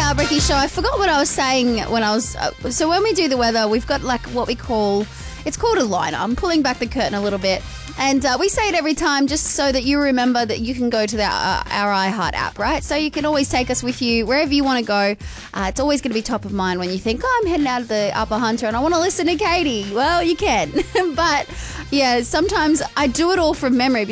Bricky Show. I forgot what I was saying when I was... so when we do the weather, we've got like what we call... It's called a liner. I'm pulling back the curtain a little bit. And we say it every time just so that you remember that you can go to our iHeart app, right? So you can always take us with you wherever you want to go. It's always going to be top of mind when you think, I'm heading out of the Upper Hunter and I want to listen to Katie. Well, you can. But, yeah, sometimes I do it all from memory